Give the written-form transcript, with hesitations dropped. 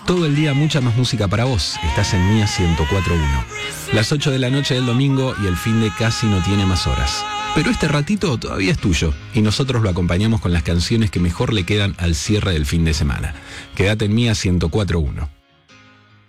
Todo el día mucha más música para vos. Estás en Mía 104.1. Las 8 de la noche del domingo y el fin de casi no tiene más horas. Pero este ratito todavía es tuyo y nosotros lo acompañamos con las canciones que mejor le quedan al cierre del fin de semana. Quédate en Mía 104.1.